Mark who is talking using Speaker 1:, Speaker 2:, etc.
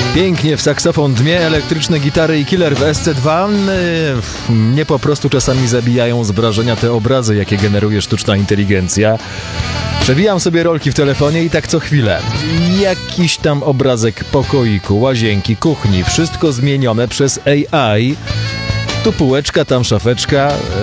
Speaker 1: Pięknie w saksofon dmie, elektryczne gitary i killer w SC2. Mnie po prostu czasami zabijają z wrażenia te obrazy, jakie generuje sztuczna inteligencja. Przewijam sobie rolki w telefonie i tak co chwilę. Jakiś tam obrazek pokoiku, łazienki, kuchni, wszystko zmienione przez AI. Tu półeczka, tam szafeczka.